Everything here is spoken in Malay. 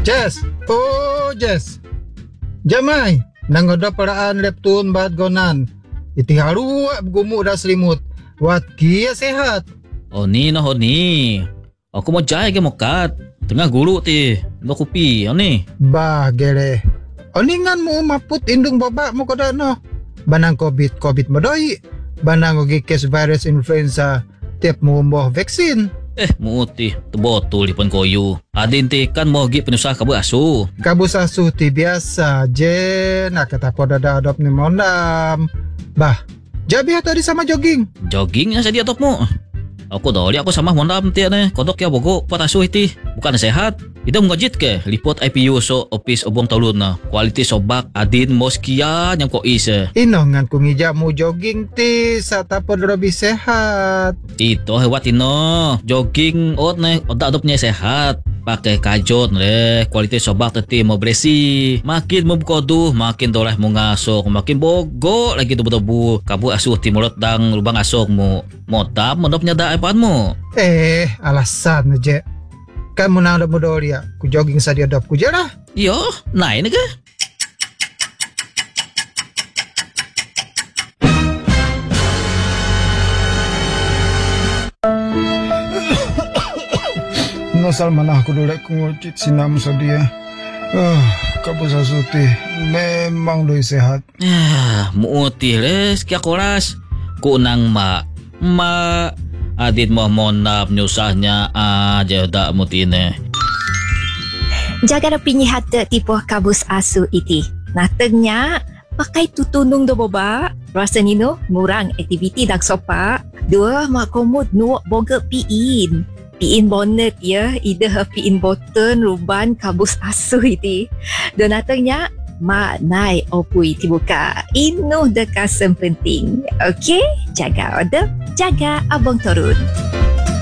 Jess. Oh, Jess. Jamai. Nangoda paraan leptun bahat gonan. Iti haru gumu dah selimut. Wat kia sehat. Oh ni. Aku mau jai ke mokat. Tengah guru ti. No kopi. Ni. Bah gere. Oningan mo maput indung babak mo kada no. Banang COVID modoi. Banang ogi case virus influenza. Tiap mo umboh vaksin. Muti. Terbotul di pun koyu. Adin ti kan mau gi penusah kabu asu. Kabus asuh ti biasa je. Nak kata poda dah adop ni mondam. Bah. Jabi tadi sama jogging. Jogging yang saya atop mo. Aku doli aku sama mondam ti ne. Kodok ya bogo pot asu iti. Bukan sehat. Itu ngajit ke lipot IPU so office obong talun na. Kualiti sobak adin moskia yang ko isa. Inongan kung ija mo jogging ti sa tapod lebih sehat. Ito hewat ino. Jogging ot ne odak adopnya sehat. Pakai kajot le kualiti sobak teti mau beresi. Makin mo kodu makin doleh mo ngasok. Makin bogo lagi tubuh-tubuh. Kabu asuh timurot dang lubang asok mo. Motab modopnya da iPad mo. Alasan aja. Kamu nang adop modori ya. Ku jogging sa di adop ku je lah. Yo, naik ni ke? Nosal mana aku dolek ku ngocit sinam sa dia. Kabus asuti memang doi sehat. Muti les kya koras. Ku nang ma adit mo monap nyusahnya aja dak mutine. Jaga rapi hata tipu kabus asu iti. Natengnya pakai tutunung do boba. Rasa nino ngurang aktiviti dak sopa. Dua mak komod nuak bongke piin. Piin bonnet ya, ida piin button ruban kabus asu iti. Dan natengnya mak nai opui tibuka. Inu dekasem penting. Okey, jaga order, jaga abang turun.